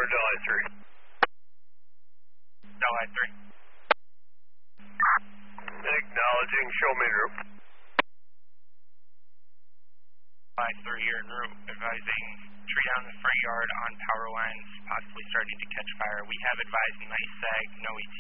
Delhi 3. Delhi 3. Acknowledging, show me route. Delhi 3, you're en route, advising tree down the front yard on power lines, possibly starting to catch fire. We have advised night sag, no ETA.